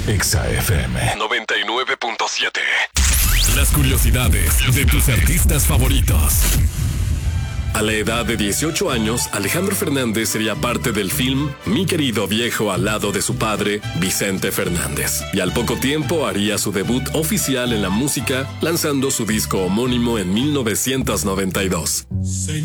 Exa FM 99.7. Las curiosidades de tus artistas favoritos. A la edad de 18 años, Alejandro Fernández sería parte del film Mi querido viejo al lado de su padre, Vicente Fernández. Y al poco tiempo haría su debut oficial en la música, lanzando su disco homónimo en 1992.